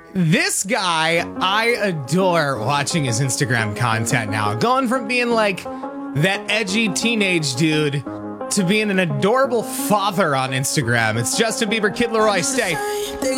This guy, I adore watching his Instagram content now. Going from being like that edgy teenage dude to being an adorable father on Instagram. It's Justin Bieber, Kid Laroi. Stay.